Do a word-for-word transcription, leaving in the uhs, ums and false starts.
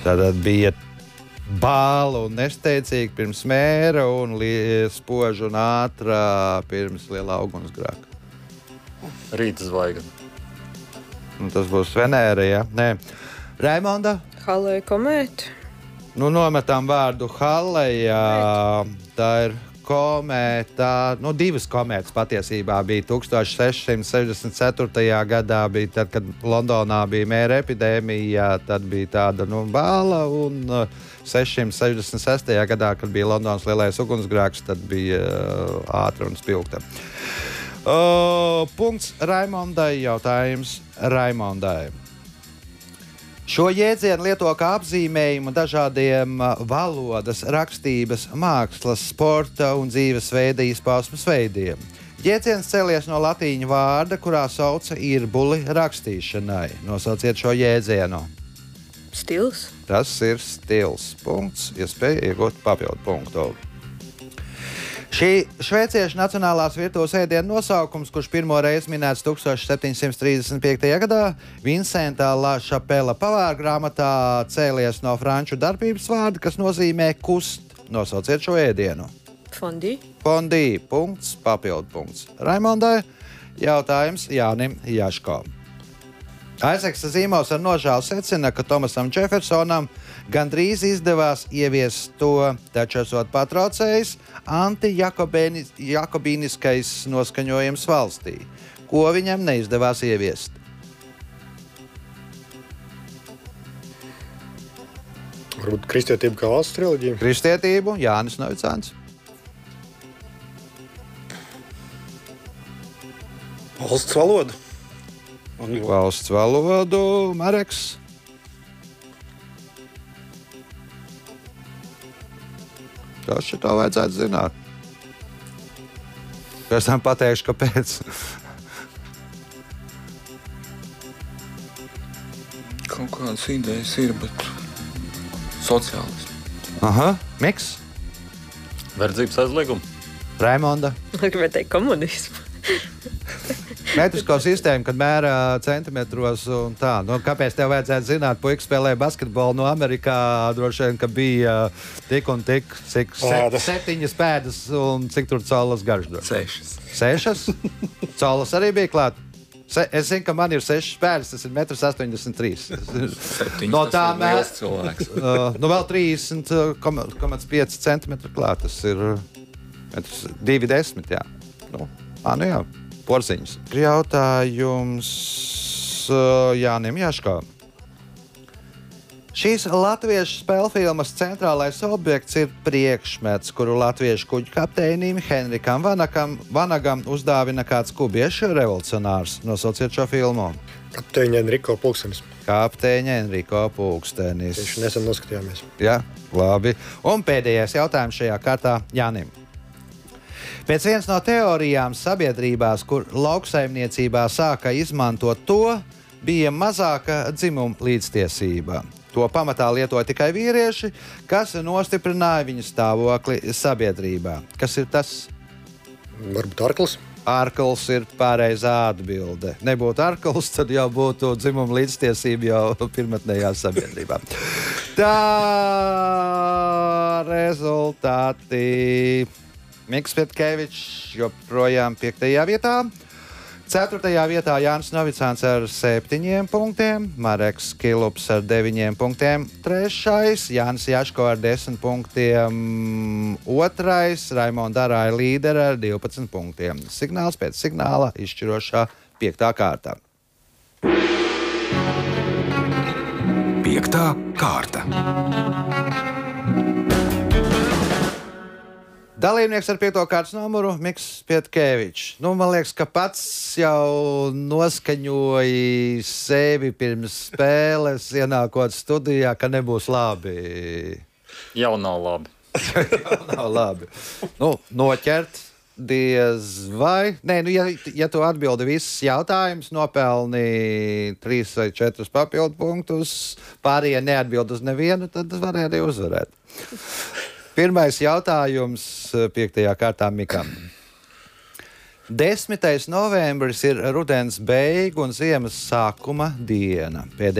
Tātad bija bāla un nesteicīgi pirms mēra un spoža un ātra pirms lielā ugunsgrēka. Rīta zvaigzne. Un tas būs Venēra, ja? Nē. Raimonda? Hallei komēta. Nu, nometam vārdu Hallejā. Tā ir komēta, nu, divas komētas patiesībā bija tūkstoš seši simti sešdesmit ceturtajā gadā, bija tad, kad Londonā bija mēra epidēmija, tad bija tāda, nu, bāla, un uh, seši simti sešdesmit sestajā gadā, kad bija Londonas lielais ugunsgrēks, tad bija uh, ātra un spilgta. Uh, punkts Raimondai, jautājums Raimondai. Šo jēdzienu lieto kā apzīmējumu dažādiem valodas, rakstības, mākslas, sporta un dzīvesveida izpausmes veidiem. Jēdziens cēlies no latīņu vārda, kurā sauca irbuli rakstīšanai. Nosauciet šo jēdzienu. Stils. Tas ir stils. Punkts. Iespēja iegūt papildu punktu. Šī šveiciešu nacionālās virtuves ēdienu nosaukums, kurš pirmo reizi minēts tūkstoš septiņsimt trīsdesmit piektajā gadā, Vincenta La Chapelle pavāra grāmatā cēlies no franču darbības vārda, kas nozīmē kust. Nosauciet šo ēdienu. Fondī. Fondī. Punkts. Papildu punkts. Raimondai. Jautājums Jānim Jaško. Aizeks Zīmos ar nožēlu secina, ka Tomasam Džefersonam gandrīz izdevās ieviest to, taču esot patraucējis anti-jakobīniskais noskaņojums valstī. Ko viņam neizdevās ieviest? Varbūt kristietība kā valsts reliģija? Kristietību, Jānis Novicāns. Valsts valoda. Valsts valodu, Mareks. Tas šitā vajadzētu zināt. Pēc tam pateikšu, kāpēc. Kaut kādas idejas ir, bet sociālisms. Aha, Miks. Verdzības aizlieguma. Raimonda. Gribētu teikt komunismu. Metrisko sistēmu, kad mērā centimetros un tā. Nu, kāpēc tev vajadzētu zināt, puika spēlē basketbolu no Amerikā, droši vien, ka bija tik un tik, cik se, septiņas pēdas un cik tur caulas garš. Sešas. Sešas? Caulas arī bija klāt? Se, es zinu, ka man ir sešas pēdas, tas ir metrs astoņdesmit trīs. Septiņas, no tā tas ir liels cilvēks. uh, nu vēl trīsdesmit komats pieci centimetri klāt, tas ir metrs divi desmit, jā. Nu, ā, nu jā. Porziņas. Jautājums uh, Jānim Jaško. Šīs latviešu spēlfilmas centrālais objekts ir priekšmets, kuru latviešu kuģu kapteinim Henrikam Vanagam, Vanagam uzdāvina kāds kubiešu revolucionārs. Nosauciet šo filmu. Kapteiņa Enriko Pulkstenis. Kapteiņa Enriko Pulkstenis. Tieši nesen noskatījāmies. Jā, labi. Un pēdējais jautājums šajā kārtā Jānim. Pēc vienas no teorijām sabiedrībās, kur lauksaimniecībā sāka izmantot to, bija mazāka dzimuma līdztiesība. To pamatā lietoja tikai vīrieši, kas nostiprināja viņu stāvokli sabiedrībā. Kas ir tas? Varbūt arkls? Arkls ir pareizā atbilde. Nebūtu arkls, tad jau būtu dzimuma līdztiesība jau pirmotnējā sabiedrībā. Tā rezultāti. Miks Pietkevičs joprojām piektajā vietā. Ceturtajā vietā Jānis Novicāns ar septiņiem punktiem, Mareks Kilups ar deviņiem punktiem. Trešais Jānis Jaško ar desmit punktiem. Otrais Raimonda Arāja līdera ar divpadsmit punktiem. Signāls pēc signāla izšķirošā piektā kārta. Piektā kārta. Dalībnieks ar piekto kārtas numuru Miks Pietkevičs. Nu, man liekas, ka pats jau noskaņoja sevi pirms spēles, ienākot studijā, ka nebūs labi. Jau nav labi. Jau nav labi. Nu, noķert diez vai. Nē, nu, ja, ja tu atbildi visus jautājumus, nopelni trīs vai četrus papildu punktus, pārējie neatbild uz nevienu, tad varēja arī uzvarēt. Pirmais jautājums piektajā kārtā Mikam. desmitais novembris ir rudens beigu un ziemas sākuma diena. Pēdējā